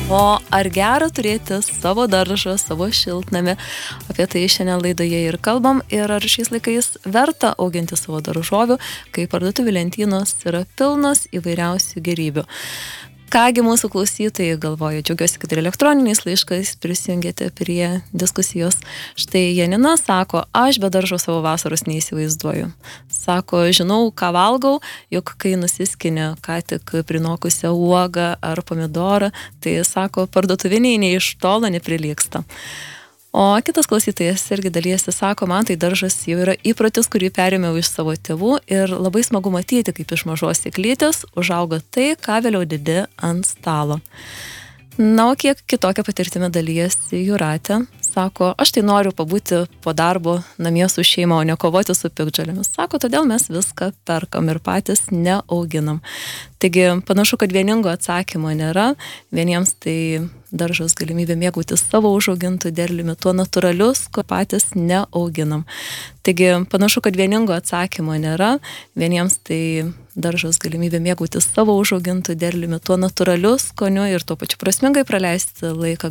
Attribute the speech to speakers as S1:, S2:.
S1: O ar gera turėti savo daržą, savo šiltnamį? Apie tai šiandien laidoje ir kalbam. Ir ar šiais laikais verta auginti savo daržovių, kai parduotuvių lentynos yra pilnos įvairiausių gėrybių? Kągi mūsų klausytojai galvoja, džiaugiuosi, kad ir elektroniniais laiškais prisijungėte prie diskusijos. Štai Janina sako, aš be daržo savo vasaros neįsivaizduoju. Sako, žinau, ką valgau, juk kai nusiskinė ką tik prinokusią uogą ar pomidorą, tai sako, parduotuviniai nei iš tolo neprilygsta. O kitas klausytojas irgi dalyjasi, sako, man tai daržas jau yra įprotis, kurį perėmiau iš savo tėvų ir labai smagu matyti, kaip iš mažos sėklytės užauga tai, ką vėliau dedi ant stalo. Na, o kiek kitokią patirtimį dalyjasi Jūratė. Sako, aš tai noriu pabūti po darbo namie su šeima, o ne kovoti su piktžolėmis. Sako, todėl mes viską perkam ir patys neauginam. Taigi, panašu, kad vieningo atsakymo nėra. Vieniems tai daržas galimybė mėgautis savo užaugintų derliumi, tuo natūralius, ko patys neauginam. Taigi, panašu, kad vieningo atsakymo nėra. Vieniems tai daržas galimybė mėgautis savo užaugintų derliumi, tuo natūraliu skoniu ir tuo pačiu prasmingai praleisti laiką